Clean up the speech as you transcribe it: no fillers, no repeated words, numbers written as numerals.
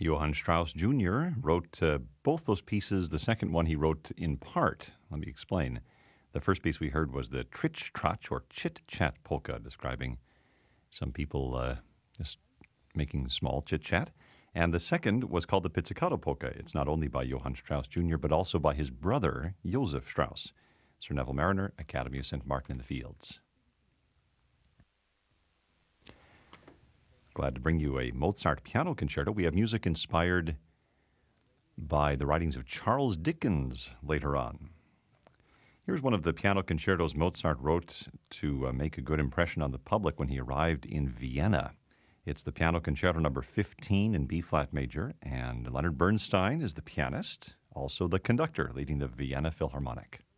Johann Strauss Jr. wrote both those pieces. The second one he wrote in part. Let me explain. The first piece we heard was the Tritch Trotch or Chit Chat polka, describing some people just making small chit chat. And the second was called the Pizzicato polka. It's not only by Johann Strauss Jr., but also by his brother, Joseph Strauss. Sir Neville Mariner, Academy of St. Martin in the Fields. Glad to bring you a Mozart piano concerto. We have music inspired by the writings of Charles Dickens later on. Here's one of the piano concertos Mozart wrote to make a good impression on the public when he arrived in Vienna. It's the Piano Concerto number 15 in B-flat major, and Leonard Bernstein is the pianist, also the conductor leading the Vienna Philharmonic.